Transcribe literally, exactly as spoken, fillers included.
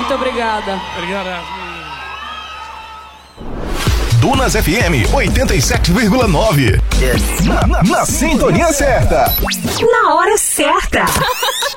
Muito obrigada. Obrigada. Dunas F M oitenta e sete vírgula nove. Na, na, na sintonia certa. Na hora certa.